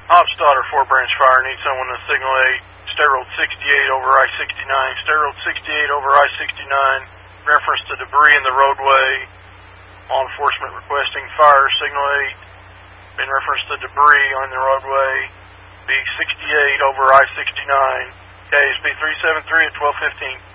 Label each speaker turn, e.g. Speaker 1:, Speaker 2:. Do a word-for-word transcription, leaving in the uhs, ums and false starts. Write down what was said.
Speaker 1: Hofstadter, four branch fire. Need someone to signal eight. State Road sixty-eight over I sixty-nine. State Road sixty-eight over I sixty-nine. Reference to debris in the roadway. Law enforcement requesting fire. Signal eight. In reference to debris on the roadway. B sixty-eight over I sixty-nine. K S B three seven three at twelve fifteen.